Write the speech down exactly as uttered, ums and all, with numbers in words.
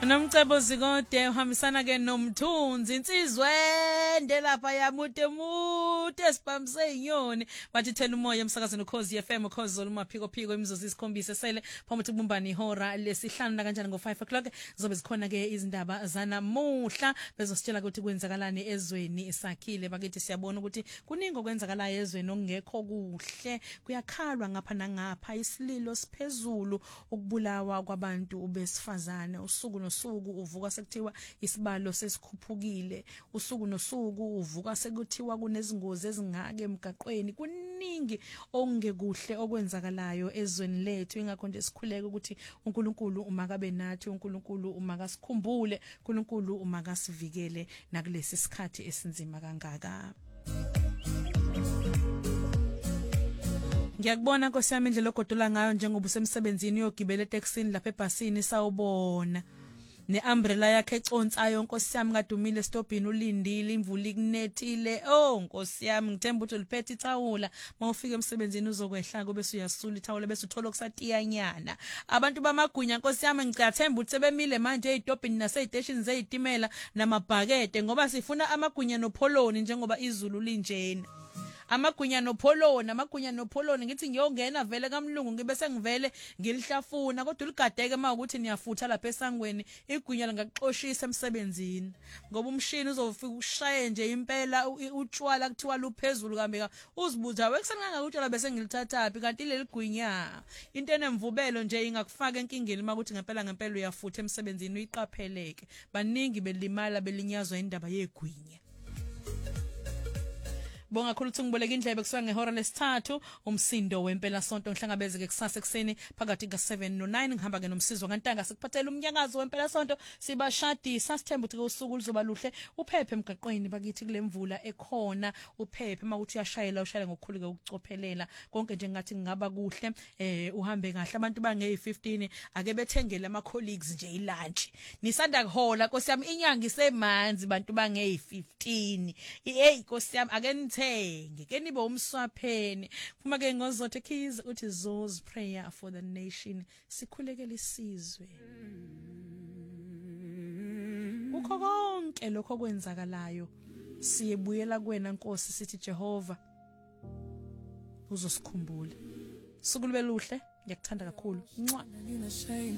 Nomcebo Zikode uhambisana ke nomthunzi insizwende lapha yamude mude sipamse inyoni bathi thela umoya emsakazweni Ukhozi F M Ukhozi zolumaphiko phiko imizuzu isikhombisa sele phambi kubumbana ihora lesihlanu la kanjani ngo five o'clock zobe zikhona ke izindaba zanamuhla bezositshela ukuthi kwenzakalani ezweni isakhile bakithi siyabona ukuthi kuningi okwenzakalayo ezweni okungekho kuhle kuyakhalwa ngapha nangapha isililo siphezulu ukubulawa kwabantu besifazane usuku nosuku uvuka sekuthiwa isibalo sesikhuphukile usuku nosuku uvuka sekuthiwa kunezingozi ezingake emgaqweni kuningi ongekuhle okwenzakalayo ezweni lethu ingakho nje sikhuleka ukuthi uNkulunkulu umakabe nathi uNkulunkulu umakasikhumbule uNkulunkulu umakasivikele nakulesi sikhathi esinzima kangaka. Ngiyakubona Nkosi yami indlela ogodola ngayo njengoba usemsebenzini uyogibela eTaxini lapha ebhasini sawubona neumbrella yakhe econsayo Nkosi yami kadumile stopini ulindile imvula ikunethile oh Nkosi yami ngithemba ukuthi uliphethe ithawula mawufika emsebenzini uzokwehla kube usuyasula ithawula bese uthola kusatiyanyana abantu bamagunya Nkosi yami ngicathemba ukuthi sebemile manje ezitopini naseziteshini zezitimela namabhakede ngoba sifuna amagunya nopholoni njengoba izulu linjena amagunya nopholoni amagunya nopholoni ngithi ngiyongena vele kaMlungu ngibe sengivele ngilihlafuna kodwa uligadeke mawukuthi niyafutha lapha esangweni igunya lingaxoshisa emsebenzini ngoba umshini uzofika ushaye nje impela utshwala kuthiwa luphezulu kambe uzibuza wekusenganga utshwala bese ngilithathapi kanti leli gunya into enemvubelo nje ingakufaka enkingeni makuthi ngempela ngempela uyafutha emsebenzini uyiqapheleke baningi belimala belinyazwa indaba yegunya. Bonga khulu thungiboleka indlebe kusuka ngehora lesithathu umsindo wempela sonto ngihlangabezeke kusasa ekseni phakathi ka seven no nine ngihamba ke nomsizwa kantanga sikuphathela umnyakazo wempela sonto sibashadisa sithemba ukuthi usuku luzoba luhle uphephe emgaqweni bakithi kule mvula ekhona uphephe makuthi uyashayela ushayela ngokukhuleka ukucophelela konke nje ngathi ngaba kuhle eh uhambe kahle abantu bange fifteen ake bethengele ama colleagues nje ilunch nisanda kuhola Nkosi yami inyanga isemanzi bantu bange fifteen hey Nkosi yami ake ngeke nibe umswapheni kuma ke ngozothe keys uthi Zo's prayer for the nation sikhulekele isizwe ukho konke lokho kwenzakalayo siyebuyela kuwena Nkosi sithi Jehova uzosikhumbula suku libe luhle ngiyakuthanda kakhulu.